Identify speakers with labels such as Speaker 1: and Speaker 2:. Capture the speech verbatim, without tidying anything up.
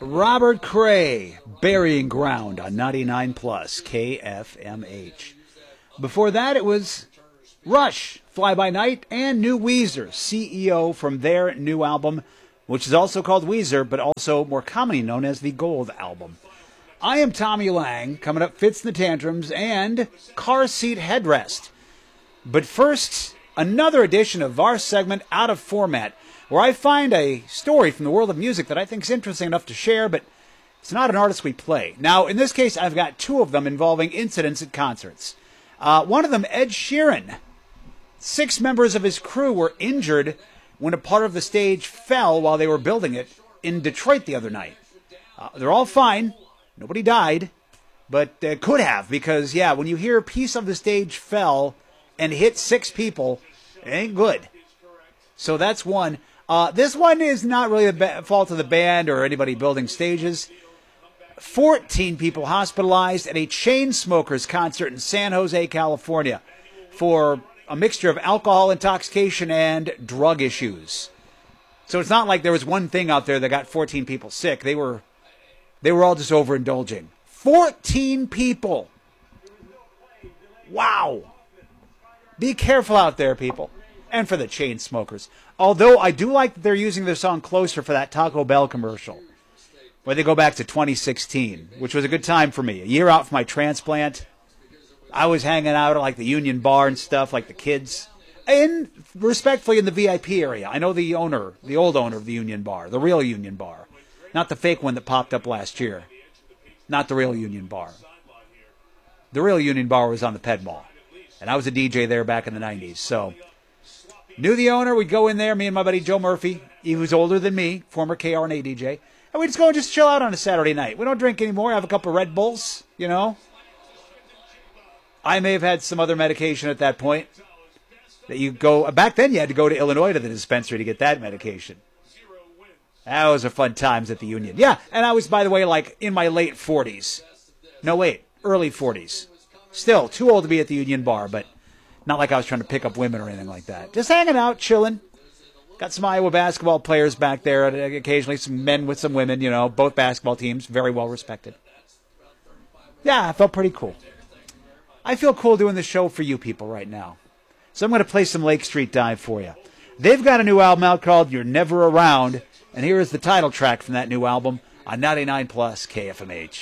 Speaker 1: Robert Cray, Burying Ground on ninety-nine plus K F M H. Before that, it was Rush, Fly By Night, and New Weezer, C E O, from their new album, which is also called Weezer, but also more commonly known as the Gold Album. I am Tommy Lang, coming up Fits and the Tantrums and Car Seat Headrest. But first, another edition of our segment Out of Format, where I find a story from the world of music that I think is interesting enough to share, but it's not an artist we play. Now, in this case, I've got two of them involving incidents at concerts. Uh, one of them, Ed Sheeran. Six members of his crew were injured when a part of the stage fell while they were building it in Detroit the other night. Uh, they're all fine. Nobody died, but uh, could have, because, yeah, when you hear a piece of the stage fell and hit six people, it ain't good. So that's one. Uh, this one is not really the ba- fault of the band or anybody building stages. fourteen people hospitalized at a Chainsmokers concert in San Jose, California, for a mixture of alcohol intoxication and drug issues. So it's not like there was one thing out there that got fourteen people sick. They were, they were all just overindulging. fourteen people. Wow. Be careful out there, people. And for the Chainsmokers. Although I do like that they're using their song Closer for that Taco Bell commercial, where they go back to twenty sixteen, which was a good time for me. A year out from my transplant, I was hanging out at like the Union Bar and stuff, like the kids. And respectfully, in the V I P area. I know the owner, the old owner of the Union Bar, the real Union Bar. Not the fake one that popped up last year. Not the real Union Bar. The real Union Bar was on the Ped Mall. And I was a D J there back in the nineties, so knew the owner. We'd go in there, me and my buddy Joe Murphy, he was older than me, former K R N A D J, and we'd just go and just chill out on a Saturday night. We don't drink anymore, have a couple of Red Bulls, you know. I may have had some other medication at that point. That you go back then, you had to go to Illinois to the dispensary to get that medication. That was a fun times at the Union. Yeah, and I was, by the way, like in my late forties. No, wait, early forties. Still, too old to be at the Union Bar, but not like I was trying to pick up women or anything like that. Just hanging out, chilling. Got some Iowa basketball players back there, and occasionally some men with some women, you know, both basketball teams, very well respected. Yeah, I felt pretty cool. I feel cool doing the show for you people right now. So I'm going to play some Lake Street Dive for you. They've got a new album out called You're Never Around, and here is the title track from that new album on ninety-nine plus K F M H.